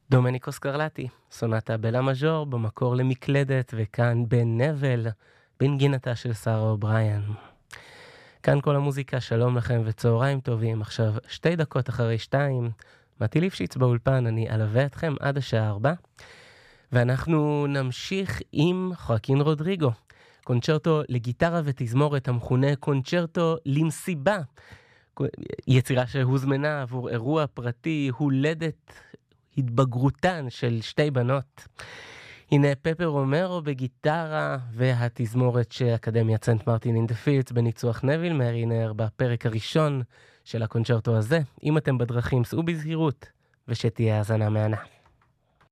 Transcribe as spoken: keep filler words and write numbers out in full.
דומניקו סקרלטי, סונטה בלה מז'ור, במקור למקלדת, וכאן בן נבל, בנגינתה של שרה אובריין. כאן כל המוזיקה, שלום לכם וצהריים טובים. עכשיו שתי דקות אחרי שתיים, מתי ליפשיץ באולפן, אני אלווה אתכם עד השעה ארבע, ואנחנו נמשיך עם חואקין רודריגו, קונצ'רטו לגיטרה ותזמורת המכונה קונצ'רטו למסיבה, יצירה שהוזמנה עבור אירוע פרטי, הולדת התבגרותן של שתי בנות. הנה פפר רומרו בגיטרה, והתזמורת של אקדמיית סנט מרטין אין דה פילדס בניצוח נביל מרינר בפרק הראשון של הקונצ'רטו הזה. אם אתם בדרכים, סעו בזהירות ושתהיה האזנה מהנה.